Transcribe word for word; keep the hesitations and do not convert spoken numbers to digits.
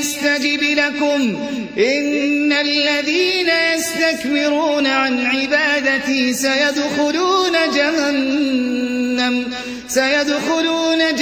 يستجب لكم إن الذين يستكبرون عن عبادتي سيدخلون جهنم سيدخلون